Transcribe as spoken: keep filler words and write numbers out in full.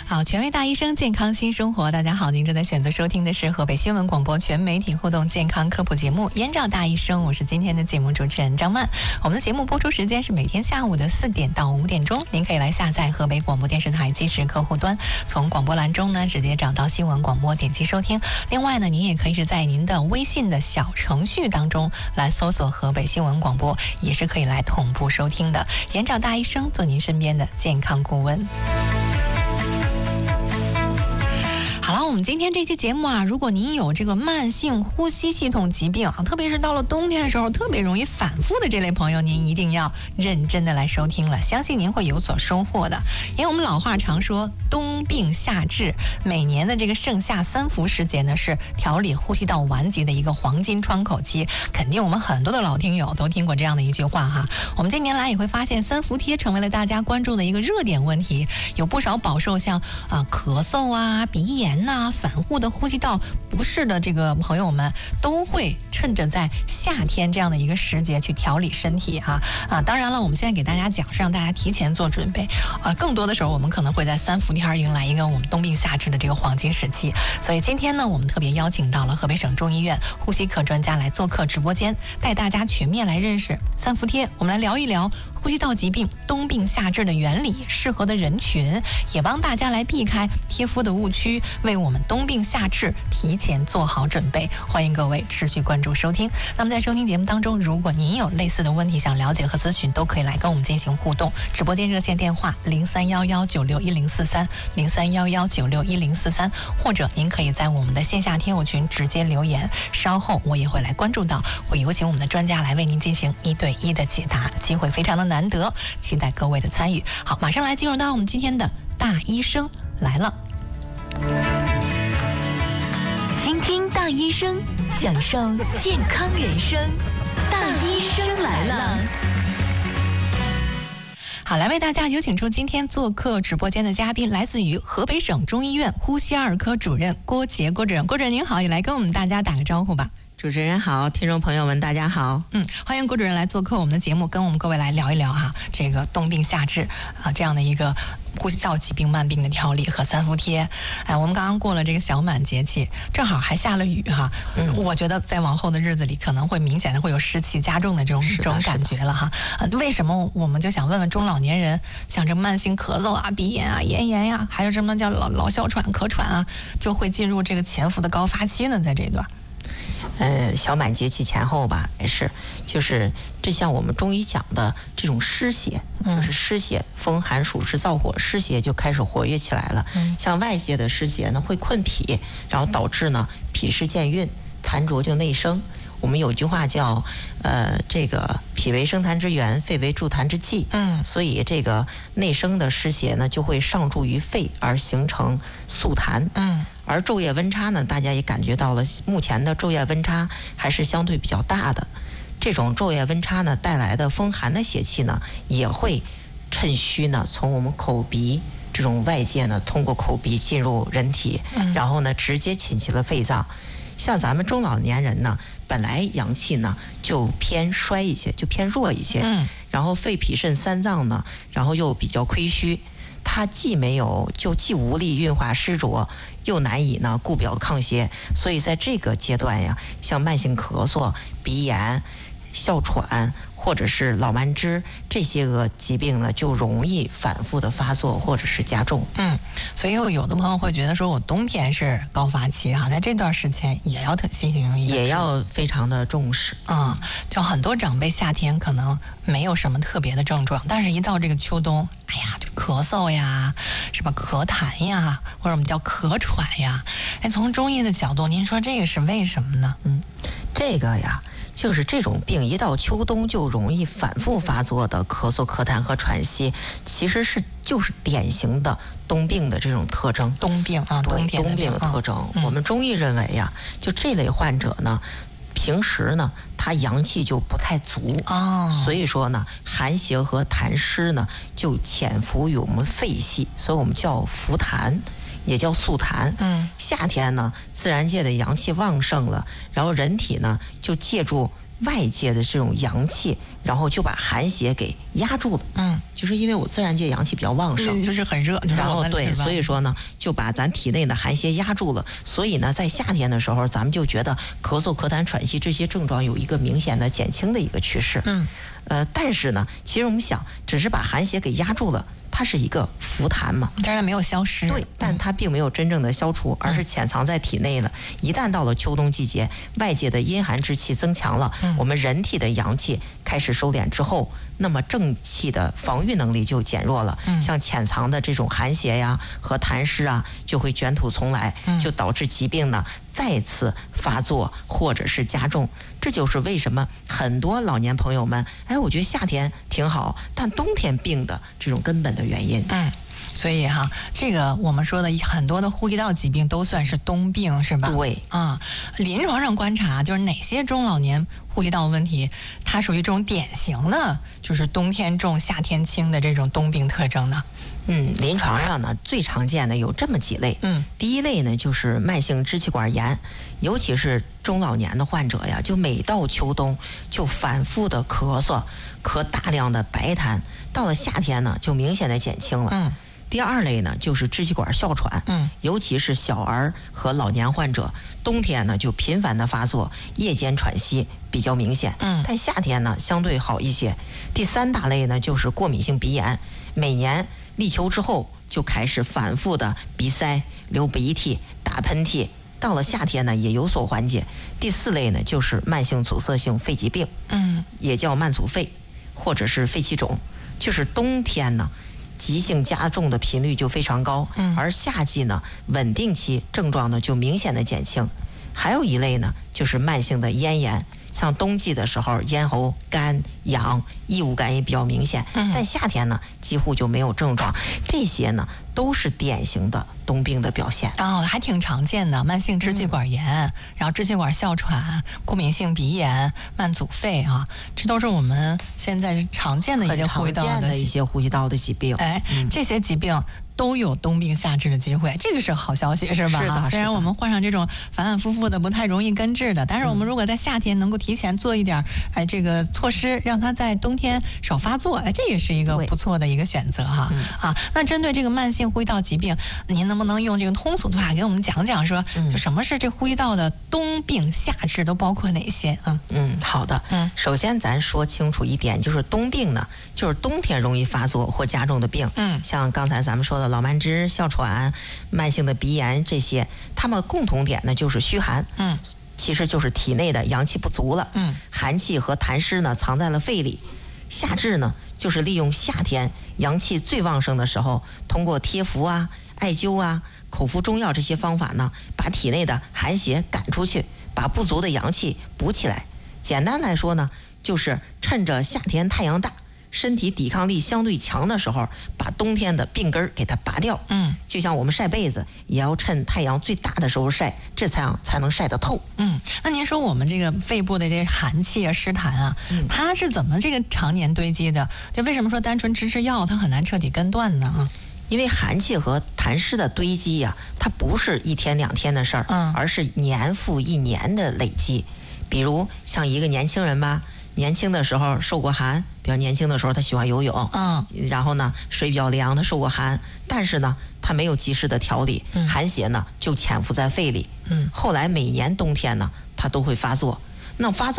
好，权威大医生健康新生活，大家好，您正在选择收听的是河北新闻广播全媒体互动健康科普节目《燕赵大医生》，我是今天的节目主持人张曼。我们的节目播出时间是每天下午的四点到五点钟，您可以来下载河北广播电视台即时客户端，从广播栏中呢直接找到新闻广播，点击收听。另外呢，您也可以是在您的微信的小程序当中来搜索河北新闻广播，也是可以来同步收听的。燕赵大医生做您身边的健康顾问。好了，我们今天这期节目啊，如果您有这个慢性呼吸系统疾病啊，特别是到了冬天的时候特别容易反复的这类朋友，您一定要认真的来收听了，相信您会有所收获的。因为我们老话常说冬病夏治，每年的这个盛夏三伏时节呢，是调理呼吸道顽疾的一个黄金窗口期，肯定我们很多的老听友都听过这样的一句话哈。我们近年来也会发现三伏贴成为了大家关注的一个热点问题，有不少饱受像啊咳嗽啊、鼻炎那反复的呼吸道不适的这个朋友们，都会趁着在夏天这样的一个时节去调理身体哈啊！当然了，我们现在给大家讲是让大家提前做准备啊，更多的时候我们可能会在三伏天迎来一个我们冬病夏治的这个黄金时期。所以今天呢，我们特别邀请到了河北省中医院呼吸科专家来做客直播间，带大家全面来认识三伏贴，我们来聊一聊呼吸道疾病冬病夏治的原理、适合的人群，也帮大家来避开贴敷的误区，为我们冬病夏治提前做好准备。欢迎各位持续关注收听。那么在收听节目当中，如果您有类似的问题想了解和咨询，都可以来跟我们进行互动。直播间热线电话零三幺幺九六一零四三零三幺幺九六一零四三，或者您可以在我们的线下听友群直接留言，稍后我也会来关注到，会有请我们的专家来为您进行一对一的解答，机会非常的难得，期待各位的参与。好，马上来进入到我们今天的大医生来了。 倾听大医生，享受健康人生。大医生来了。 好，来为大家有请出今天做客直播间的嘉宾，来自于河北省中医院呼吸二科主任郭杰。郭主任，郭主任您好，也来跟我们大家打个招呼吧。 主持人好，听众朋友们大家好。 嗯，欢迎郭主任来做客我们的节目，跟我们各位来聊一聊哈，这个冬病夏治啊这样的一个呼吸道疾病慢病的调理和三伏贴。哎，我们刚刚过了这个小满节气，正好还下了雨哈。嗯，我觉得在往后的日子里，可能会明显的会有湿气加重的这种这种感觉了哈。呃，为什么我们就想问问中老年人，像这慢性咳嗽啊、鼻炎啊、咽炎呀、啊，还有什么叫老老哮喘、咳喘啊，就会进入这个潜伏的高发期呢？在这一段。 呃，小满节气前后吧，也是，就是这像我们中医讲的这种湿邪，就是湿邪，风寒暑湿燥火，湿邪就开始活跃起来了。嗯，像外界的湿邪呢，会困脾，然后导致呢脾湿健运，痰浊就内生。我们有句话叫，呃，这个脾为生痰之源，肺为助痰之器。嗯，所以这个内生的湿邪呢，就会上注于肺而形成宿痰。嗯。而昼夜温差呢，大家也感觉到了，目前的昼夜温差还是相对比较大的。这种昼夜温差呢带来的风寒的邪气呢，也会趁虚呢从我们口鼻这种外界呢，通过口鼻进入人体，然后呢直接侵袭了肺脏。像咱们中老年人呢，本来阳气呢就偏衰一些，就偏弱一些，嗯，然后肺脾肾三脏呢，然后又比较亏虚。它既没有，就既无力运化湿浊，又难以呢固表抗邪，所以在这个阶段呀，像慢性咳嗽、鼻炎、哮喘或者是老慢支这些个疾病呢，就容易反复的发作或者是加重。 嗯，所以有的朋友会觉得说，我冬天是高发期哈，在这段时间也要特进行一个， 也要非常的重视。 嗯，就很多长辈夏天可能没有什么特别的症状，但是一到这个秋冬，哎呀，这咳嗽呀，什么咳痰呀，或者我们叫咳喘呀，哎，从中医的角度，您说这个是为什么呢？ 嗯，这个呀。就是这种病一到秋冬就容易反复发作的咳嗽、咳痰和喘息，其实是就是典型的冬病的这种特征。 冬病啊， 对， 冬冬病的特征。 嗯、 我们中医认为呀，就这类患者呢，平时呢他阳气就不太足，哦，所以说呢寒邪和痰湿呢就潜伏于我们肺系，所以我们叫伏痰。也叫宿痰。嗯，夏天呢，自然界的阳气旺盛了，然后人体呢就借助外界的这种阳气，然后就把寒邪给压住了。 嗯， 就是因为我自然界阳气比较旺盛， 就是很热， 然后对，所以说呢，就把咱体内的寒邪压住了。所以呢，在夏天的时候，咱们就觉得咳嗽、咳痰、喘息这些症状有一个明显的减轻的一个趋势。 嗯， 呃，但是呢，其实我们想，只是把寒邪给压住了。它是一个浮痰嘛， 但是它没有消失。 对，但它并没有真正的消除，而是潜藏在体内了。一旦到了秋冬季节，外界的阴寒之气增强了，我们人体的阳气开始收敛之后，那么正气的防御能力就减弱了。像潜藏的这种寒邪呀和痰湿啊，就会卷土重来，就导致疾病呢再次发作或者是加重。这就是为什么很多老年朋友们，哎，我觉得夏天挺好，但冬天病的这种根本的原因。 嗯，所以哈，这个我们说的很多的呼吸道疾病都算是冬病，是吧？ 对啊，临床上观察，就是哪些中老年呼吸道问题，它属于这种典型的，就是冬天重、夏天轻的这种冬病特征呢？ 嗯，临床上呢最常见的有这么几类。 嗯， 第一类呢就是慢性支气管炎，尤其是中老年的患者呀，就每到秋冬就反复的咳嗽，咳大量的白痰，到了夏天呢就明显的减轻了。 嗯。 第二类呢就是支气管哮喘， 嗯， 尤其是小儿和老年患者，冬天呢就频繁的发作，夜间喘息比较明显。 嗯， 但夏天呢相对好一些。第三大类呢就是过敏性鼻炎，每年立秋之后就开始反复的鼻塞、流鼻涕、打喷嚏，到了夏天呢也有所缓解。第四类呢就是慢性阻塞性肺疾病， 嗯， 也叫慢阻肺或者是肺气肿，就是冬天呢急性加重的频率就非常高， 嗯， 而夏季呢稳定期症状呢就明显的减轻。还有一类呢就是慢性的咽炎，像冬季的时候咽喉干痒，异物感也比较明显， 嗯， 但夏天呢几乎就没有症状。这些呢都是典型的冬病的表现。 哦，还挺常见的，慢性支气管炎，嗯、然后支气管哮喘、过敏性鼻炎、慢阻肺啊，这都是我们现在常见的一些呼吸道的, 的一些呼吸道的疾病。 哎，嗯、这些疾病都有冬病夏治的机会，这个是好消息，是吧？ 是的。 虽然我们患上这种反反复复的不太容易根治的，但是我们如果在夏天能够提前做一点哎这个措施，让它在冬天少发作，哎，这也是一个不错的一个选择哈。 嗯、 啊，那针对这个慢性呼吸道疾病，您能不能用这个通俗的话给我们讲讲说， 嗯、 就什么是这呼吸道的冬病夏治都包括哪些啊？ 嗯，好的。 嗯， 首先咱说清楚一点，就是冬病呢，就是冬天容易发作或加重的病。 嗯， 像刚才咱们说的老慢支、哮喘、慢性的鼻炎这些，它们共同点呢就是虚寒。 嗯， 其实就是体内的阳气不足了。 嗯， 寒气和痰湿呢藏在了肺里。夏治呢，就是利用夏天阳气最旺盛的时候，通过贴服啊、艾灸啊、口服中药这些方法呢，把体内的寒邪赶出去，把不足的阳气补起来。简单来说呢，就是趁着夏天太阳大，身体抵抗力相对强的时候，把冬天的病根儿给它拔掉。 嗯， 就像我们晒被子，也要趁太阳最大的时候晒，这才才能晒得透。 嗯，那您说我们这个肺部的这寒气啊、湿痰啊，嗯、它是怎么这个常年堆积的？就为什么说单纯吃吃药，它很难彻底根断呢？啊， 因为寒气和痰湿的堆积呀、啊，它不是一天两天的事儿， 嗯， 而是年复一年的累积。比如像一个年轻人吧。年轻的时候受过寒，比较年轻的时候他喜欢游泳， 嗯， 然后呢水比较凉，他受过寒，但是呢他没有及时的调理， 嗯、 寒邪呢就潜伏在肺里， 嗯， 后来每年冬天呢他都会发作，那发作。